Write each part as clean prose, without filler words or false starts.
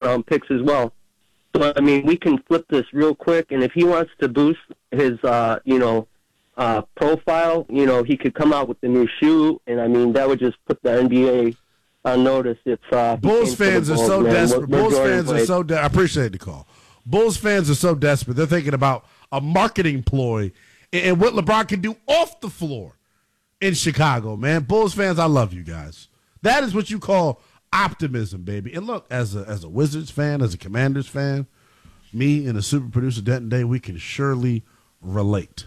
round picks as well. So, I mean, we can flip this real quick, and if he wants to boost his, profile, he could come out with the new shoe, and, I mean, that would just put the NBA on notice. If Bulls fans are so desperate. Bulls fans are so I appreciate the call. Bulls fans are so desperate. They're thinking about a marketing ploy and what LeBron can do off the floor in Chicago, man. Bulls fans, I love you guys. That is what you call optimism, baby. And look, as a Wizards fan, as a Commanders fan, me and the super producer Denton Day, we can surely relate.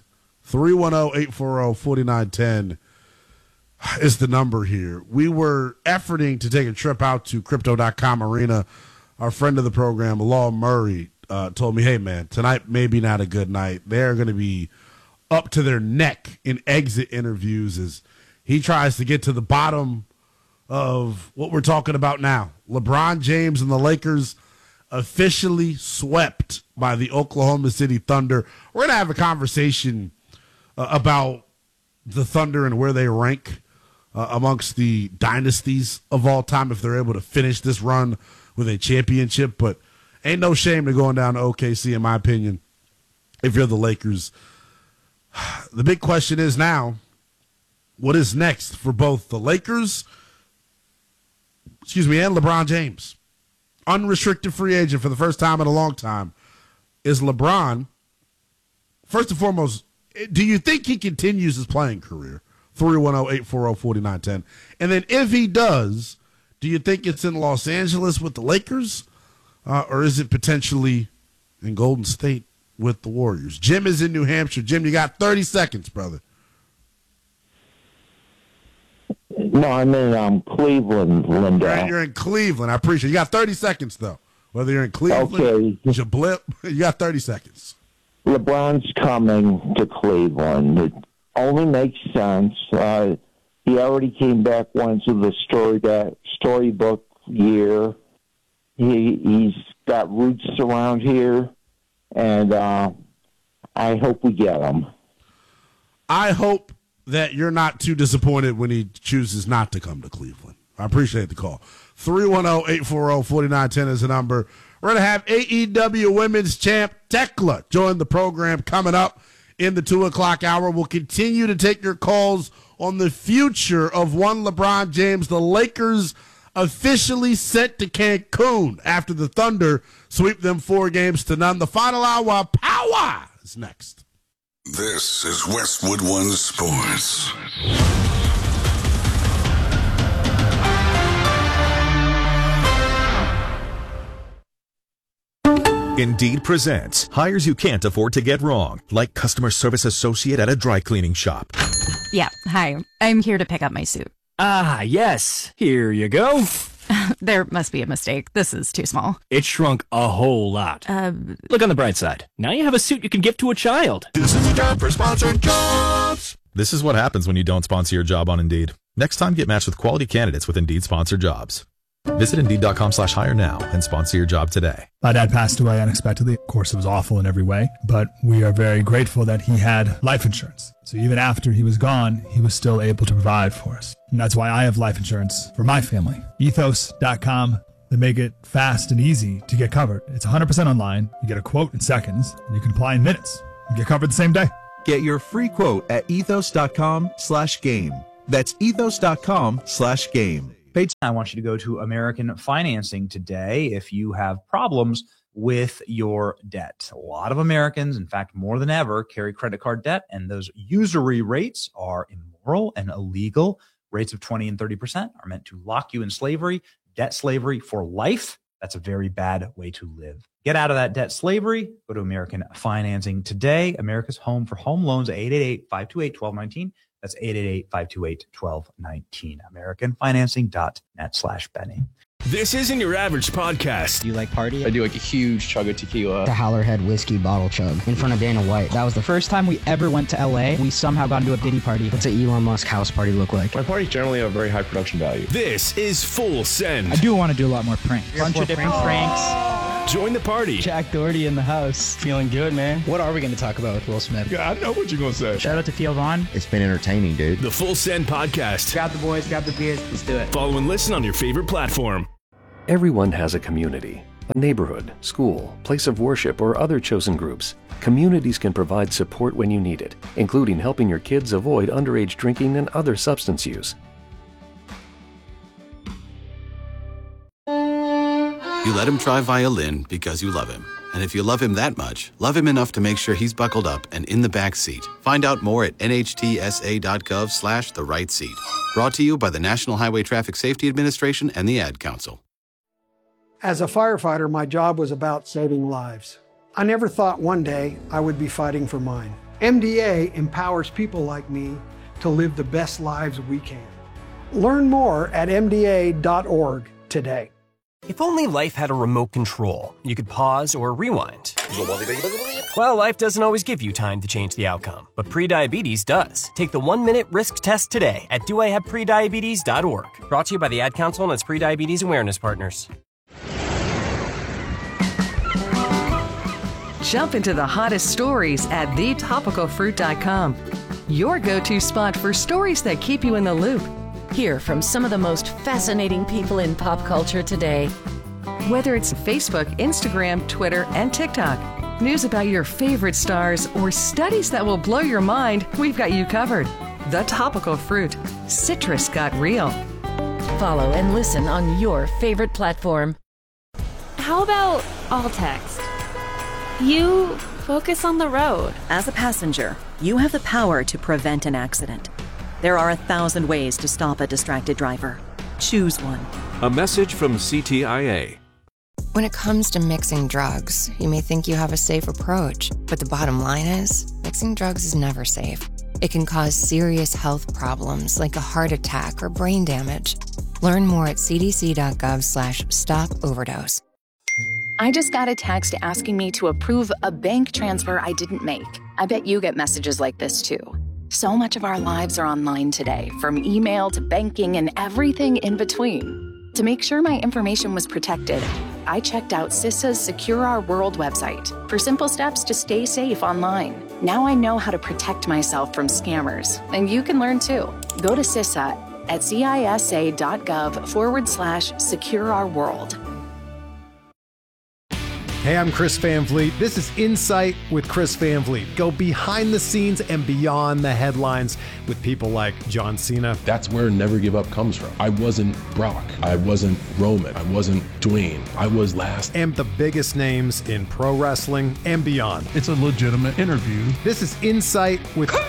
310-840-4910 is the number here. We were efforting to take a trip out to Crypto.com Arena. Our friend of the program, Law Murray, told me, hey, man, tonight maybe not a good night. They're going to be up to their neck in exit interviews as he tries to get to the bottom of what we're talking about now. LeBron James and the Lakers officially swept by the Oklahoma City Thunder. We're going to have a conversation about the Thunder and where they rank amongst the dynasties of all time if they're able to finish this run with a championship. But ain't no shame to going down to OKC, in my opinion, if you're the Lakers. The big question is now, what is next for both the Lakers and LeBron James? Unrestricted free agent for the first time in a long time. Is LeBron, first and foremost, do you think he continues his playing career? 310-840-4910. And then if he does, do you think it's in Los Angeles with the Lakers? Or is it potentially in Golden State with the Warriors? Jim is in New Hampshire. Jim, you got 30 seconds, brother. No, I'm in Cleveland, Linda. Right, you're in Cleveland. I appreciate it. You got 30 seconds, though. Whether you're in Cleveland, okay. It's a blip. You got 30 seconds. LeBron's coming to Cleveland. It only makes sense. He already came back once with the storybook year. He's got roots around here, and I hope we get him. I hope that you're not too disappointed when he chooses not to come to Cleveland. I appreciate the call. 310-840-4910 is the number. We're going to have AEW Women's Champ Tekla join the program coming up in the 2 o'clock hour. We'll continue to take your calls on the future of one LeBron James. The Lakers officially sent to Cancun after the Thunder sweep them 4-0. The final hour of power is next. This is Westwood One Sports. Indeed presents hires you can't afford to get wrong, like customer service associate at a dry cleaning shop. Yeah, hi. I'm here to pick up my suit. Ah, yes. Here you go. There must be a mistake. This is too small. It shrunk a whole lot. Look on the bright side. Now you have a suit you can give to a child. This is a job for sponsored jobs. This is what happens when you don't sponsor your job on Indeed. Next time, get matched with quality candidates with Indeed sponsored jobs. Visit Indeed.com/hire now and sponsor your job today. My dad passed away unexpectedly. Of course, it was awful in every way, but we are very grateful that he had life insurance. So even after he was gone, he was still able to provide for us. And that's why I have life insurance for my family. Ethos.com. They make it fast and easy to get covered. It's 100% online. You get a quote in seconds, and you can apply in minutes. You get covered the same day. Get your free quote at ethos.com/game. That's ethos.com/game. I want you to go to American Financing today if you have problems with your debt. A lot of Americans, in fact, more than ever, carry credit card debt, and those usury rates are immoral and illegal. Rates of 20 and 30% are meant to lock you in slavery, debt slavery for life. That's a very bad way to live. Get out of that debt slavery. Go to American Financing today. America's home for home loans, 888-528-1219. That's 888-528-1219. AmericanFinancing.net/Benny. This isn't your average podcast. Do you like party? I do like a huge chug of tequila. The Howlerhead whiskey bottle chug in front of Dana White. That was the first time we ever went to LA. We somehow got into a Diddy party. What's an Elon Musk house party look like? My parties generally have very high production value. This is Full Send. I do want to do a lot more pranks. Bunch of different pranks. Join the party. Jack Doherty in the house. Feeling good, man. What are we going to talk about with Will Smith? Yeah, I know what you're going to say. Shout out to Theo Vaughn. It's been entertaining, dude. The Full Send Podcast. Grab the boys, grab the beers. Let's do it. Follow and listen on your favorite platform. Everyone has a community. a neighborhood, school, place of worship, or other chosen groups, communities can provide support when you need it, including helping your kids avoid underage drinking and other substance use. You let him try violin because you love him. And if you love him that much, love him enough to make sure he's buckled up and in the back seat. Find out more at nhtsa.gov/the right seat. Brought to you by the National Highway Traffic Safety Administration and the Ad Council. As a firefighter, my job was about saving lives. I never thought one day I would be fighting for mine. MDA empowers people like me to live the best lives we can. Learn more at mda.org today. If only life had a remote control, you could pause or rewind. Well, life doesn't always give you time to change the outcome, but prediabetes does. Take the 1-minute risk test today at doihaveprediabetes.org. Brought to you by the Ad Council and its prediabetes awareness partners. Jump into the hottest stories at thetopicalfruit.com. Your go-to spot for stories that keep you in the loop. Hear from some of the most fascinating people in pop culture today. Whether it's Facebook, Instagram, Twitter, and TikTok, news about your favorite stars, or studies that will blow your mind, we've got you covered. The Topical Fruit. Citrus got real. Follow and listen on your favorite platform. How about all text? You focus on the road. As a passenger, you have the power to prevent an accident. There are 1,000 ways to stop a distracted driver. Choose one. A message from CTIA. When it comes to mixing drugs, you may think you have a safe approach, but the bottom line is, mixing drugs is never safe. It can cause serious health problems like a heart attack or brain damage. Learn more at cdc.gov/stop-overdose. I just got a text asking me to approve a bank transfer I didn't make. I bet you get messages like this too. So much of our lives are online today, from email to banking and everything in between. To make sure my information was protected, I checked out CISA's Secure Our World website for simple steps to stay safe online. Now I know how to protect myself from scammers, and you can learn too. Go to CISA at cisa.gov/Secure Our World. Hey, I'm Chris Van Vliet. This is Insight with Chris Van Vliet. Go behind the scenes and beyond the headlines with people like John Cena. That's where Never Give Up comes from. I wasn't Brock. I wasn't Roman. I wasn't Dwayne. I was last. And the biggest names in pro wrestling and beyond. It's a legitimate interview. This is Insight with Chris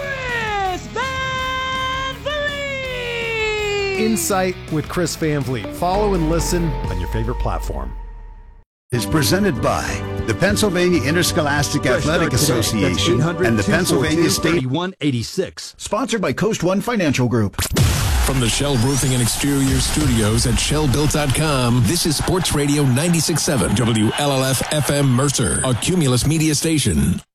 Van Vliet! Insight with Chris Van Vliet. Follow and listen on your favorite platform. Is presented by the Pennsylvania Interscholastic Athletic Association and the Pennsylvania State 3186. Sponsored by Coast One Financial Group. From the Shell Roofing and Exterior Studios at ShellBuilt.com, this is Sports Radio 96.7 WLLF FM Mercer, a Cumulus Media station.